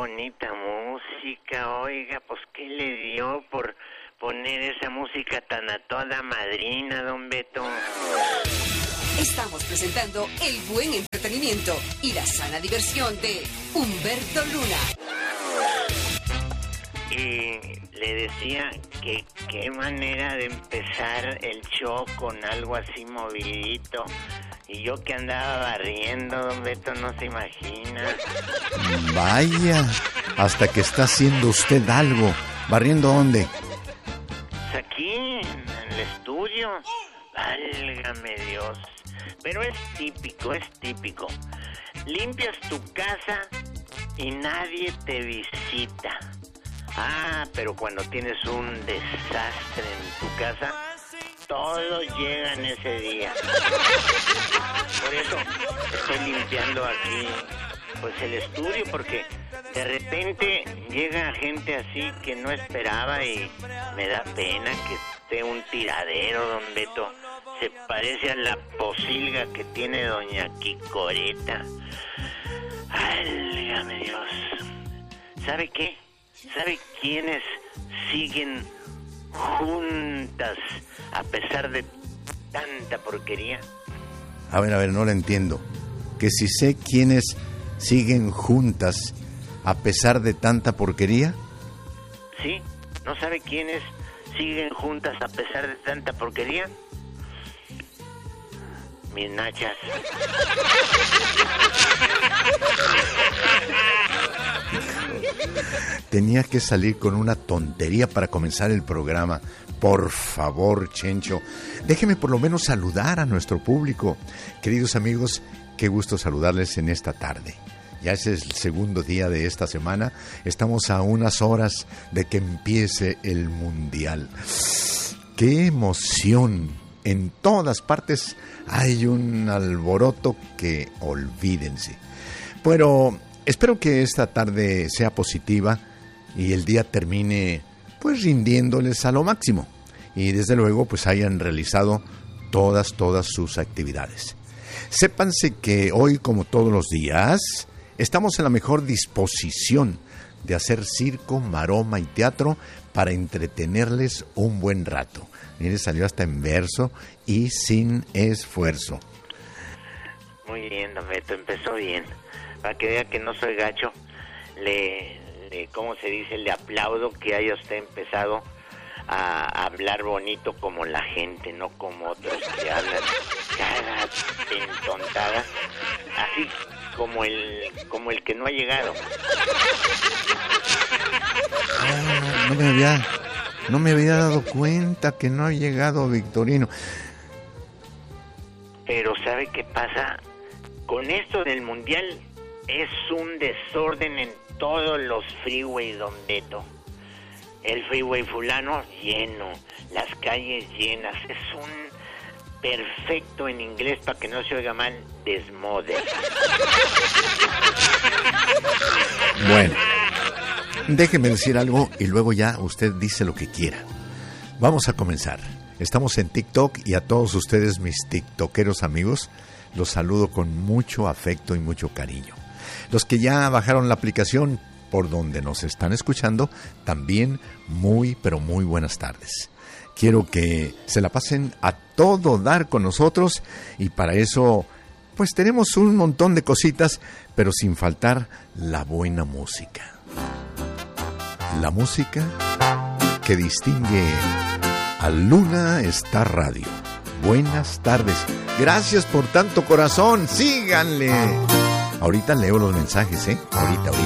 bonita música, oiga, pues ¿qué le dio por poner esa música tan a toda madrina, don Beto? Estamos presentando el buen entretenimiento y la sana diversión de Humberto Luna. Y le decía que qué manera de empezar el show con algo así movidito. Y yo que andaba barriendo, don Beto, no se imagina. Vaya, hasta que está haciendo usted algo. ¿Barriendo dónde? Pues aquí, en el estudio. Válgame Dios. Pero es típico. Limpias tu casa y nadie te visita. Pero cuando tienes un desastre en tu casa, todos llegan ese día. Por eso estoy limpiando aquí pues el estudio, porque de repente llega gente así que no esperaba y me da pena que esté un tiradero, don Beto. Se parece a la posilga que tiene doña Quicoreta. Válgame Dios. ¿Sabe qué? ¿Sabe quiénes siguen juntas a pesar de tanta porquería? A ver, no la entiendo. Que si sé quiénes siguen juntas a pesar de tanta porquería. ¿Sí? ¿No sabe quiénes siguen juntas a pesar de tanta porquería? Mis nachas. Tenía que salir con una tontería para comenzar el programa. Por favor, Chencho, déjeme por lo menos saludar a nuestro público. Queridos amigos, qué gusto saludarles en esta tarde. Ya es el segundo día de esta semana. Estamos a unas horas de que empiece el Mundial. ¡Qué emoción! En todas partes hay un alboroto que olvídense. Pero espero que esta tarde sea positiva y el día termine pues rindiéndoles a lo máximo. Y desde luego pues hayan realizado todas sus actividades. Sépanse que hoy, como todos los días, estamos en la mejor disposición de hacer circo, maroma y teatro para entretenerles un buen rato. Mire, salió hasta en verso y sin esfuerzo. Muy bien, don Beto, empezó bien. Para que vea que no soy gacho, ¿cómo se dice? Le aplaudo que haya usted empezado a hablar bonito como la gente, no como otros que hablan cada entontada, así como el que no ha llegado. No me había dado cuenta que no ha llegado Victorino. Pero ¿sabe qué pasa? Con esto del Mundial es un desorden en todos los freeways, don Beto. El freeway fulano lleno, las calles llenas. Es un perfecto, en inglés para que no se oiga mal, desmode. Bueno, déjeme decir algo y luego ya usted dice lo que quiera. Vamos a comenzar. Estamos en TikTok y a todos ustedes, mis tiktokeros amigos, los saludo con mucho afecto y mucho cariño. Los que ya bajaron la aplicación por donde nos están escuchando, también muy, pero muy buenas tardes. Quiero que se la pasen a todo dar con nosotros y para eso, pues tenemos un montón de cositas, pero sin faltar la buena música. La música que distingue a Luna Star Radio. Buenas tardes. Gracias por tanto corazón. Síganle. Ahorita leo los mensajes, Ahorita.